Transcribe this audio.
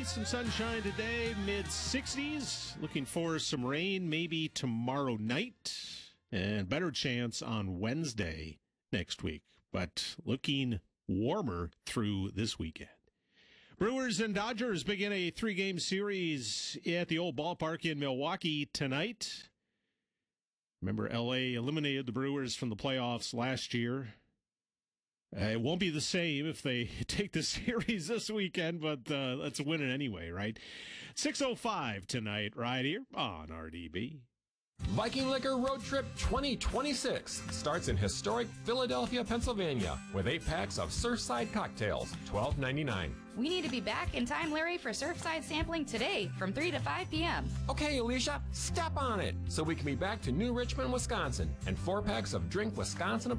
cloudy, some sunshine today, mid-60s. Looking for some rain maybe tomorrow night, and better chance on Wednesday next week. But looking warmer through this weekend. Brewers and Dodgers begin a 3-game series at the old ballpark in Milwaukee tonight. Remember, L.A. eliminated the Brewers from the playoffs last year. It won't be the same if they take the series this weekend, but let's win it anyway, right? 6:05 tonight, right here on RDB. Viking Liquor Road Trip 2026 starts in historic Philadelphia, Pennsylvania, with 8 packs of Surfside cocktails, $12.99. We need to be back in time, Larry, for Surfside sampling today from 3 to 5 p.m. Okay, Alicia, step on it so we can be back to New Richmond, Wisconsin, and 4 packs of Drink Wisconsin